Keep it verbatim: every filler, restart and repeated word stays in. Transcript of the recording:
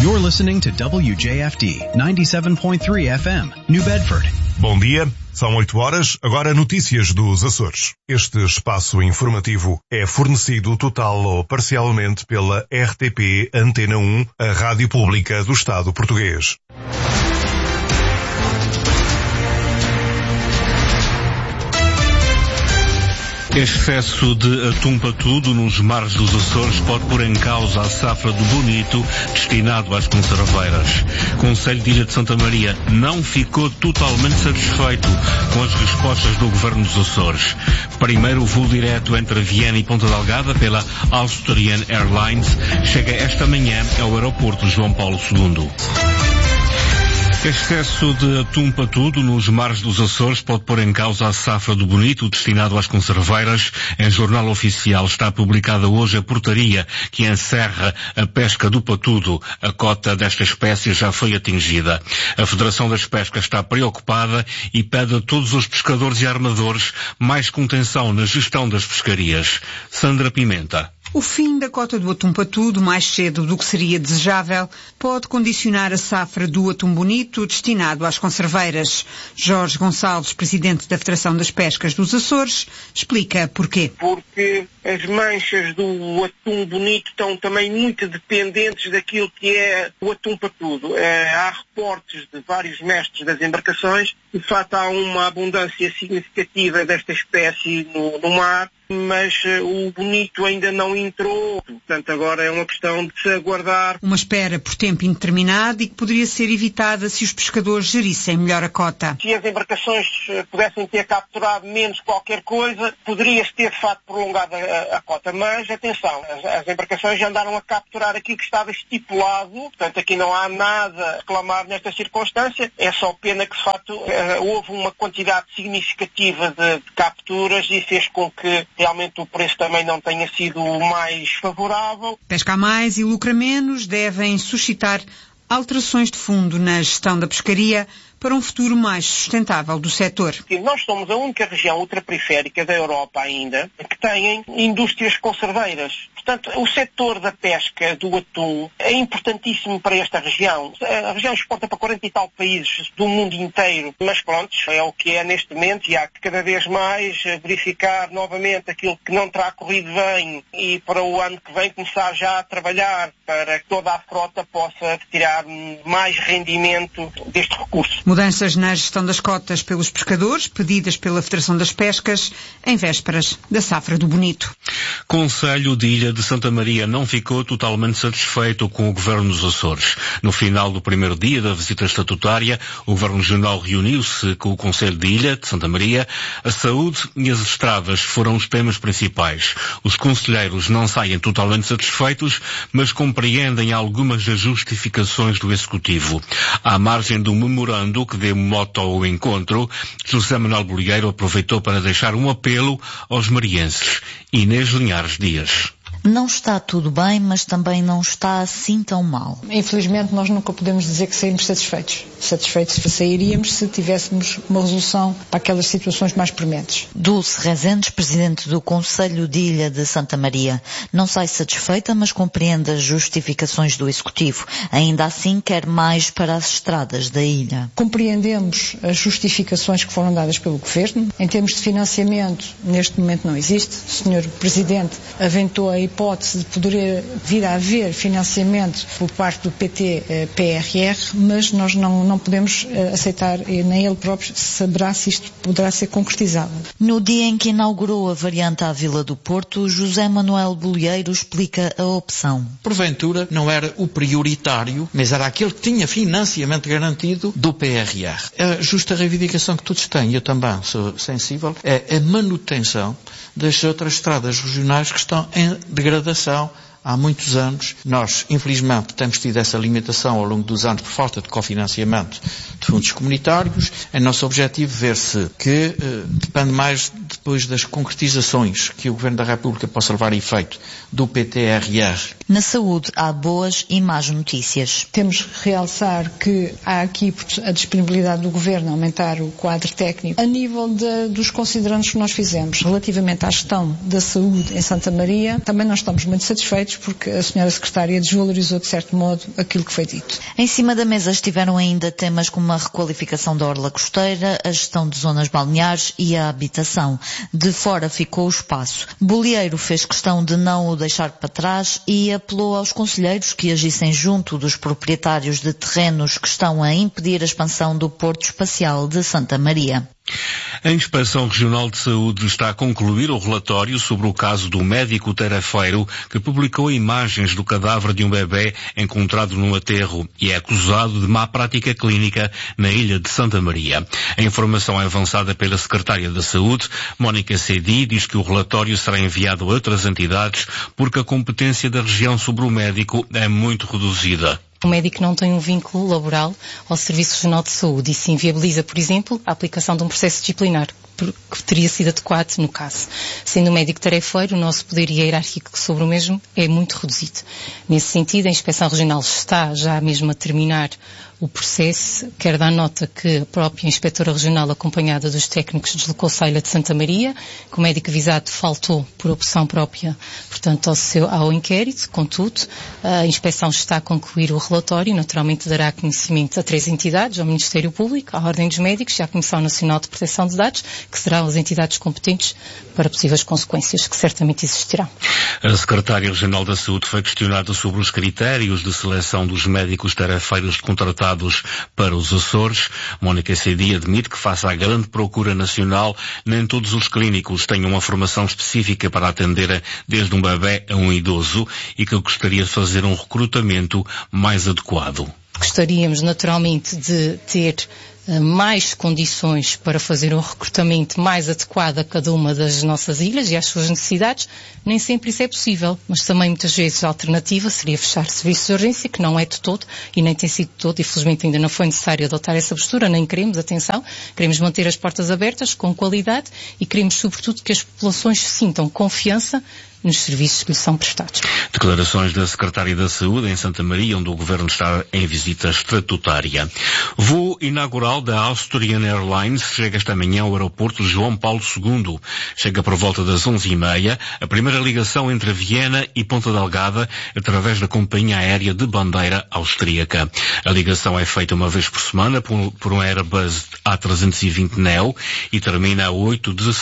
You're listening to W J F D ninety-seven point three F M, New Bedford. Bom dia, são oito horas, agora notícias dos Açores. Este espaço informativo é fornecido total ou parcialmente pela R T P Antena um, a rádio pública do Estado português. Excesso de atum-patudo nos mares dos Açores pode pôr em causa a safra do bonito destinado às conserveiras. Conselho de Ilha de Santa Maria não ficou totalmente satisfeito com as respostas do Governo dos Açores. Primeiro, o voo direto entre Viena e Ponta Delgada pela Austrian Airlines chega esta manhã ao aeroporto João Paulo segundo. Excesso de atum-patudo nos mares dos Açores pode pôr em causa a safra do bonito destinado às conserveiras. Em Jornal Oficial está publicada hoje a portaria que encerra a pesca do patudo. A cota desta espécie já foi atingida. A Federação das Pescas está preocupada e pede a todos os pescadores e armadores mais contenção na gestão das pescarias. Sandra Pimenta. O fim da cota do atum-patudo, mais cedo do que seria desejável, pode condicionar a safra do atum bonito destinado às conserveiras. Jorge Gonçalves, presidente da Federação das Pescas dos Açores, explica porquê. Porque as manchas do atum bonito estão também muito dependentes daquilo que é o atum-patudo. É, há reportes de vários mestres das embarcações que, de facto, há uma abundância significativa desta espécie no, no mar, mas uh, o bonito ainda não entrou, portanto agora é uma questão de se aguardar. Uma espera por tempo indeterminado e que poderia ser evitada se os pescadores gerissem melhor a cota. Se as embarcações pudessem ter capturado menos qualquer coisa, poderia-se ter de facto prolongado a, a cota, mas atenção, as, as embarcações já andaram a capturar aquilo que estava estipulado, portanto aqui não há nada a reclamar nesta circunstância, é só pena que de facto uh, houve uma quantidade significativa de, de capturas e fez com que realmente o preço também não tenha sido o mais favorável. Pesca a mais e lucra menos devem suscitar alterações de fundo na gestão da pescaria para um futuro mais sustentável do setor. Nós somos a única região ultraperiférica da Europa ainda que tem indústrias conserveiras. Portanto, o setor da pesca do atum é importantíssimo para esta região. A região exporta para quarenta e tal países do mundo inteiro, mas pronto, é o que é neste momento e há que cada vez mais verificar novamente aquilo que não terá corrido bem e para o ano que vem começar já a trabalhar para que toda a frota possa tirar mais rendimento deste recurso. Mudanças na gestão das cotas pelos pescadores, pedidas pela Federação das Pescas, em vésperas da safra do bonito. Conselho de Ilha de Santa Maria não ficou totalmente satisfeito com o Governo dos Açores. No final do primeiro dia da visita estatutária, o Governo Regional reuniu-se com o Conselho de Ilha de Santa Maria. A saúde e as estradas foram os temas principais. Os conselheiros não saem totalmente satisfeitos, mas compreendem algumas das justificações do Executivo. À margem do memorando que deu moto ao encontro, José Manuel Bolieiro aproveitou para deixar um apelo aos marienses. Inês Linhares Dias. Não está tudo bem, mas também não está assim tão mal. Infelizmente, nós nunca podemos dizer que saímos satisfeitos. Satisfeitos sairíamos se tivéssemos uma resolução para aquelas situações mais prementes. Dulce Rezendes, presidente do Conselho de Ilha de Santa Maria. Não sai satisfeita, mas compreende as justificações do Executivo. Ainda assim, quer mais para as estradas da ilha. Compreendemos as justificações que foram dadas pelo Governo. Em termos de financiamento, neste momento não existe. O senhor Presidente aventou a hipótese de poder vir a haver financiamento por parte do P T P R R, mas nós não, não podemos aceitar, nem ele próprio saberá se isto poderá ser concretizado. No dia em que inaugurou a variante à Vila do Porto, José Manuel Bolieiro explica a opção. Porventura não era o prioritário, mas era aquele que tinha financiamento garantido do P R R. A justa reivindicação que todos têm, eu também sou sensível, é a manutenção das outras estradas regionais que estão em degradação há muitos anos. Nós, infelizmente, temos tido essa limitação ao longo dos anos por falta de cofinanciamento de fundos comunitários. É nosso objetivo ver-se que eh, depende mais depois das concretizações que o Governo da República possa levar a efeito do P T R R. Na saúde há boas e más notícias. Temos que realçar que há aqui a disponibilidade do Governo a aumentar o quadro técnico a nível de, dos considerandos que nós fizemos relativamente à gestão da saúde em Santa Maria. Também não estamos muito satisfeitos porque a senhora Secretária desvalorizou de certo modo aquilo que foi dito. Em cima da mesa estiveram ainda temas como a requalificação da orla costeira, a gestão de zonas balneares e a habitação. De fora ficou o espaço. Bolieiro fez questão de não o deixar para trás e apelou aos conselheiros que agissem junto dos proprietários de terrenos que estão a impedir a expansão do Porto Espacial de Santa Maria. A Inspeção Regional de Saúde está a concluir o relatório sobre o caso do médico tarefeiro que publicou imagens do cadáver de um bebê encontrado num aterro e é acusado de má prática clínica na ilha de Santa Maria. A informação é avançada pela Secretária da Saúde, Mónica Cedi, diz que o relatório será enviado a outras entidades porque a competência da região sobre o médico é muito reduzida. O médico não tem um vínculo laboral ao Serviço Regional de Saúde e se inviabiliza, por exemplo, a aplicação de um processo disciplinar que teria sido adequado no caso. Sendo o médico tarefeiro, o nosso poder hierárquico sobre o mesmo é muito reduzido. Nesse sentido, a Inspeção Regional está já mesmo a terminar o processo. Quero dar nota que a própria Inspetora Regional, acompanhada dos técnicos, deslocou-se à Ilha de Santa Maria, que o médico avisado faltou por opção própria, portanto, ao, seu, ao inquérito. Contudo, a Inspeção está a concluir o relatório e, naturalmente, dará conhecimento a três entidades, ao Ministério Público, à Ordem dos Médicos e à Comissão Nacional de Proteção de Dados, que serão as entidades competentes para possíveis consequências que certamente existirão. A Secretária Regional da Saúde foi questionada sobre os critérios de seleção dos médicos tarefeiros contratados para os Açores. Mónica Cedi admite que, face à grande procura nacional, nem todos os clínicos têm uma formação específica para atender desde um bebê a um idoso e que gostaria de fazer um recrutamento mais adequado. Gostaríamos, naturalmente, de ter mais condições para fazer um recrutamento mais adequado a cada uma das nossas ilhas e às suas necessidades. Nem sempre isso é possível, mas também muitas vezes a alternativa seria fechar serviços de urgência, que não é de todo e nem tem sido de todo, e felizmente ainda não foi necessário adotar essa postura, nem queremos, atenção, queremos manter as portas abertas com qualidade e queremos sobretudo que as populações sintam confiança nos serviços que lhes são prestados. Declarações da Secretária da Saúde em Santa Maria, onde o Governo está em visita estatutária. Voo inaugural da Austrian Airlines chega esta manhã ao aeroporto João Paulo segundo. Chega por volta das onze e meia, a primeira ligação entre Viena e Ponta Delgada, através da companhia aérea de bandeira austríaca. A ligação é feita uma vez por semana por, por um Airbus A trezentos e vinte neo e termina a oito de